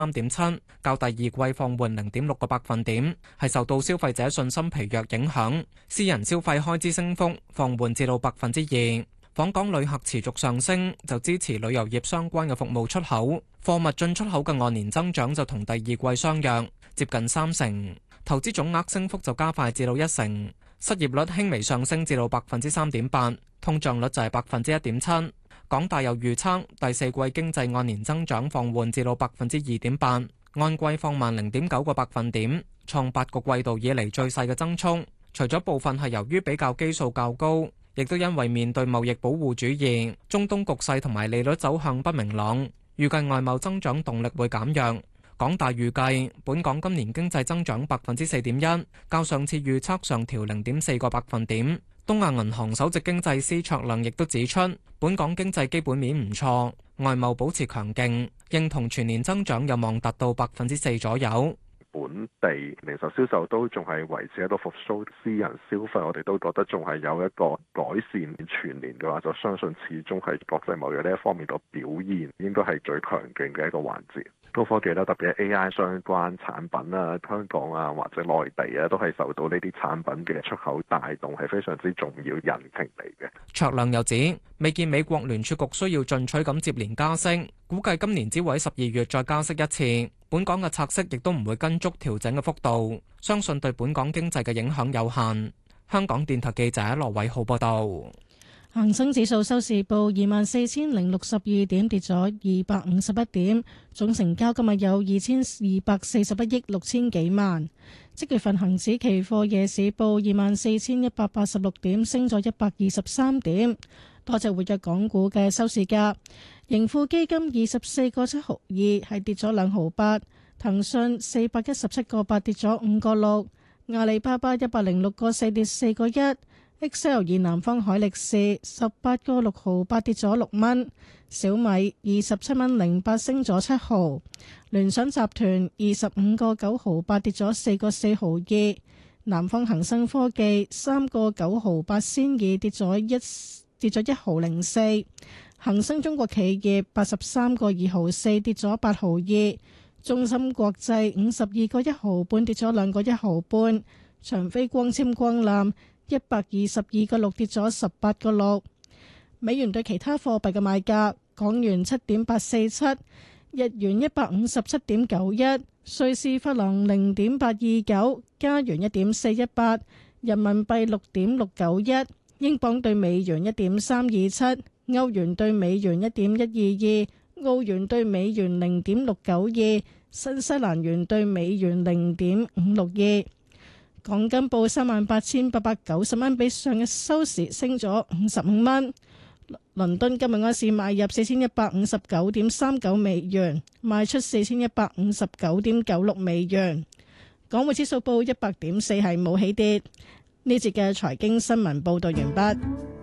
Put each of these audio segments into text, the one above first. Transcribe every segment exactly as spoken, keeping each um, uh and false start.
三點七，較第二季放緩零點六個百分點，係受到消費者信心疲弱影響。私人消費開支升幅放緩至到百分之二。訪港旅客持續上升，就支持旅遊業相關嘅服務出口。貨物進出口嘅按年增長就同第二季相若，接近三成。投資總額升幅就加快至到一成。失業率輕微上升至到百分之三點八，通脹率就係百分之一點七。港大又預測第四季經濟按年增長放緩至到百分之二點八，按季放慢零點九個百分點，創八個季度以嚟最細嘅增速。除咗部分係由於比較基數較高，亦都因為面對貿易保護主義、中東局勢同埋利率走向不明朗，預計外貿增長動力會減弱。港大預計本港今年經濟增長百分之四點一，較上次預測上調零點四個百分點。東亞銀行首席經濟師卓亮亦都指出，本港經濟基本面唔錯，外貿保持強勁，認同全年增長有望達到百分之四左右。 本地零售銷售都仲係維持喺度復甦，私人消費我哋都覺得仲係有一個改善。全年嘅話，就相信始終係國際貿易呢一方面個表現應該係最強勁嘅一個環節。高科技啦，特別係 A I 相關產品啊，香港啊或者內地啊，都係受到呢啲產品嘅出口帶動，係非常之重要引擎嚟嘅。 卓亮又指，未見美國聯儲局需要進取咁接連加息，估計今年只會喺十二月再加息一次。本港嘅拆息亦都唔會跟足調整嘅幅度，相信對本港經濟嘅影響有限。香港電台記者羅偉浩報道。 恒生指數收市報二萬四千零六十二點，跌咗二百五十一點，總成交今日有二千二百四十一億六千幾萬。即月份恒指期貨夜市報二萬四千一百八十六點，升咗一百二十三點。多隻活躍港股嘅收市價，盈富基金二十四個七毫二，係跌咗兩毫八；騰訊四百一十七個八，跌咗五個六；阿里巴巴一百零六個四，跌四個一。Excel 以南方海力士十八個六毫八，跌咗六蚊，小米二十七蚊零八，升咗七毫，聯想集團二十五個九毫八，跌咗四個四毫二，南方恒生科技三個九毫八仙二，跌咗一跌咗一毫零四，恒生中國企業八十三個二毫四，跌咗八毫二，中芯國際五十二個一毫半，跌咗兩個一毫半，長飛光纖光纜一百二十二個六，跌咗十八個六。美元對其他貨幣嘅賣價：港元七點八四七，日元一百五十七點九一，瑞士法郎零點八二九，加元一點四一八，人民幣六點六九一，英鎊對美元一點三二七，歐元對美元一點一二二，澳元對美元零點六九二，新西蘭元對美元零點五六二。港金報三萬八千八百九十蚊，比上日收市升咗五十五蚊。倫敦今日嗰市買入四千一百五十九點三九美元，賣出四千一百五十九點九六美元。港匯指數報一百點四，係冇起跌。呢節嘅財經新聞報道完畢。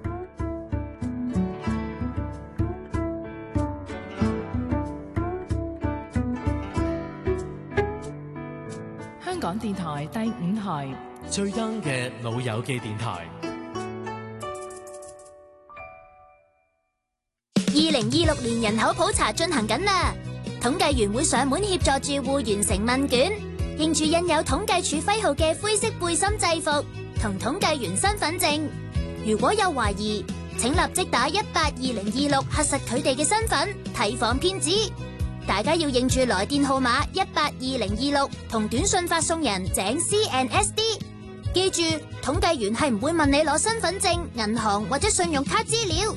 香港電台第五台最 young 嘅老友記電台。 二零二六年人口普查進行緊啦，統計員會上門協助住戶完成問卷，認住印有統計處徽號嘅灰色背心制服同統計員身份證。如果有懷疑，請立即打一八二零二六核實佢哋嘅身份，提防騙子。大家要認住來電號碼一八二零二六同短信發送人井 C N S D。記住，統計員係唔會問你攞身份證、銀行或者信用卡資料。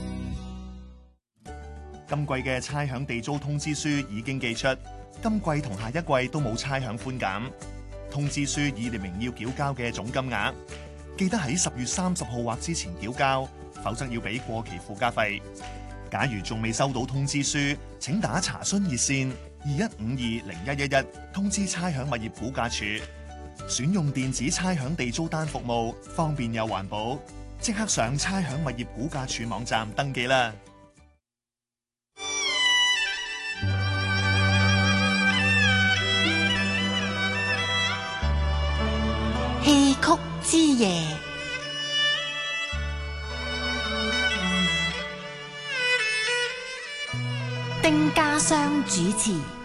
今季嘅差餉地租通知書已經寄出，今季同下一季都冇差餉寬減。通知書已列明要繳交嘅總金額，記得喺十月三十號或之前繳交，否則要俾過期附加費。假如仲未收到通知書，請打查詢熱線二一五二零一一一通知差餉物業估價署。選用電子差餉地租單服務，方便又環保。即刻上差餉物業估價署網站登記啦！ 戲曲之夜，丁家湘主持。